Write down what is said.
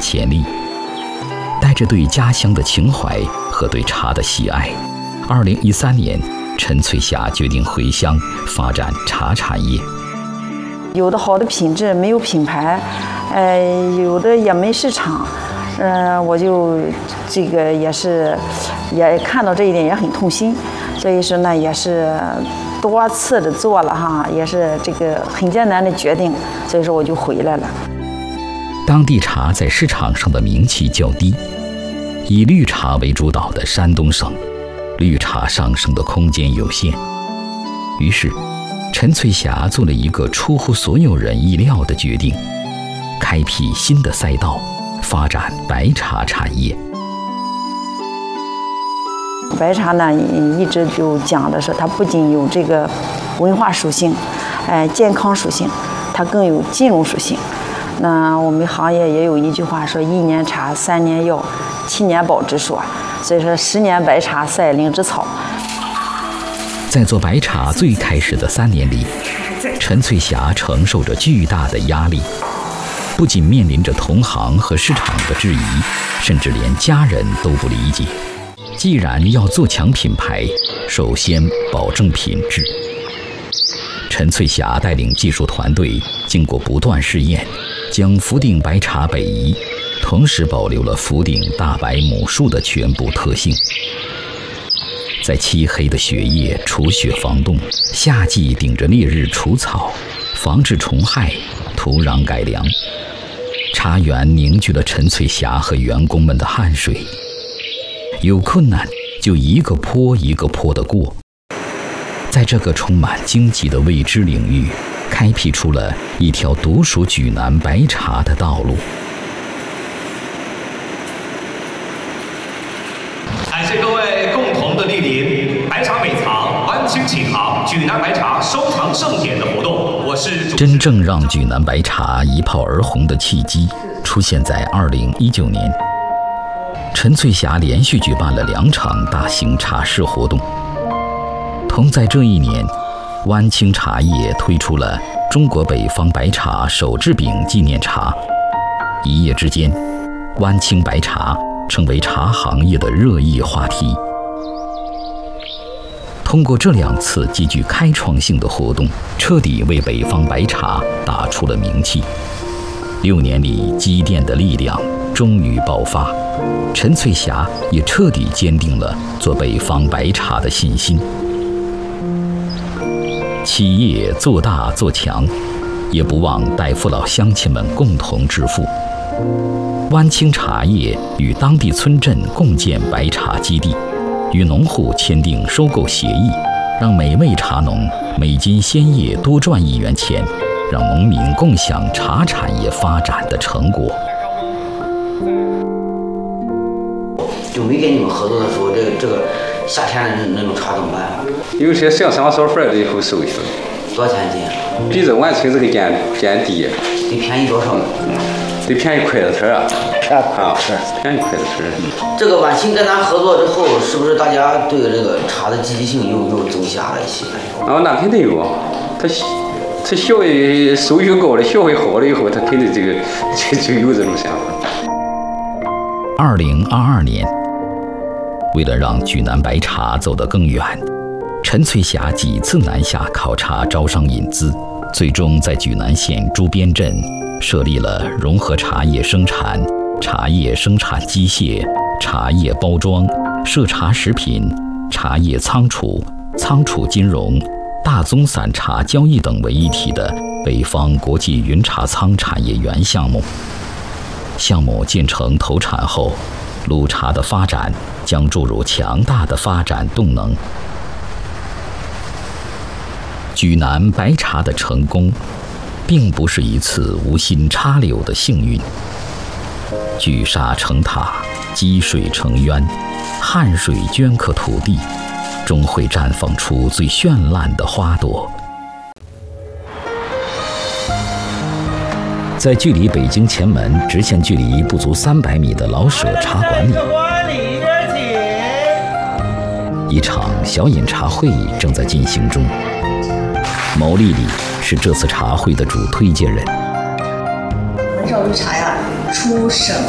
潜力。带着对家乡的情怀和对茶的喜爱，2013年，陈翠霞决定回乡发展茶产业。 有的好的品质没有品牌，有的也没市场，我就这个也看到这一点，也很痛心。所以说呢，也是多次的做了哈，也是这个很艰难的决定。所以说我就回来了。 当地茶在市场上的名气较低，以绿茶为主导的山东省，绿茶上升的空间有限。于是，陈翠霞做了一个出乎所有人意料的决定，开辟新的赛道，发展白茶产业。 白茶呢，一直就讲的是它不仅有这个文化属性，健康属性，它更有金融属性。那我们行业也有一句话说：“1年茶，3年药，7年保之说。”所以说，10年白茶赛灵芝草。 在做白茶最开始的3年里，陈翠霞承受着巨大的压力，不仅面临着同行和市场的质疑，甚至连家人都不理解。既然要做强品牌，首先保证品质。陈翠霞带领技术团队，经过不断试验，将福鼎白茶北移，同时保留了福鼎大白母树的全部特性。在漆黑的雪夜除雪防冻，夏季顶着烈日除草，防治虫害，土壤改良。茶园凝聚了陈翠霞和员工们的汗水。有困难就一个坡一个坡地过，在这个充满荆棘的未知领域，开辟出了一条独属莒南白茶的道路。 感谢各位共同的莅临，白茶美藏湾清启航莒南白茶收藏盛典的活动。我是真正让莒南白茶一炮而红的契机，出现在2019年。陈翠霞连续举办了2场大型茶事活动。同在这一年，湾清茶叶推出了中国北方白茶手制饼纪念茶，一夜之间，湾清白茶成为茶行业的热议话题。通过这2次极具开创性的活动，彻底为北方白茶打出了名气。6年里积淀的力量终于爆发，陈翠霞也彻底坚定了做北方白茶的信心。企业做大做强，也不忘带父老乡亲们共同致富。湾清茶叶与当地村镇共建白茶基地，与农户签订收购协议，让每位茶农每斤鲜叶多赚1元钱，让农民共享茶产业发展的成果。 就没跟你们合作的时候，这个夏天的那种茶怎么办？ 有些上烧粉了以后收去了。 多少钱斤？ 比这湾清这个价低。 得便宜多少？ 得便宜1块啊！是便宜1块。 这个湾清跟咱合作之后，是不是大家对这个茶的积极性又增加了一些？ 那肯定有，他消费收益高了，消费好了以后，他肯定就有这种想法。 2022年，为了让莒南白茶走得更远，陈翠霞几次南下考察招商引资，最终在莒南县朱边镇设立了融合茶叶生产、茶叶生产机械、茶叶包装、涉茶食品、茶叶仓储、仓储金融、大宗散茶交易等为一体的北方国际云茶仓产业园项目。项目建成投产后，鲁茶的发展将注入强大的发展动能。莒南白茶的成功，并不是一次无心插柳的幸运。聚沙成塔，积水成渊，汗水镌刻土地，终会绽放出最绚烂的花朵。在距离北京前门直线距离不足300米的老舍茶馆里，一场小饮茶会正在进行中。毛丽丽是这次茶会的主推荐人。 我们这绿茶呀，出省